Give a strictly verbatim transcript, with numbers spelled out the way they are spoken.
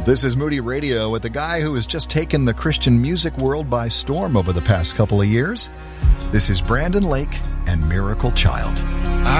This is Moody Radio with a guy who has just taken the Christian music world by storm over the past couple of years. This is Brandon Lake and Miracle Child.